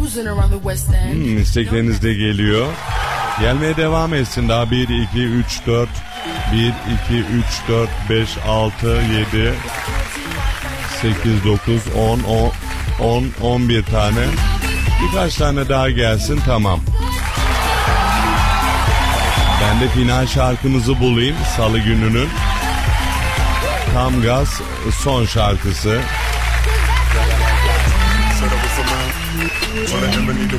İstekleriniz de geliyor. Gelmeye devam etsin. Daha 1, 2, 3, 4. 1, 2, 3, 4, 5, 6, 7, 8, 9, 10, 11 tane. Birkaç tane daha gelsin, tamam. Ben de final şarkımızı bulayım. Salı gününün tam gaz son şarkısı.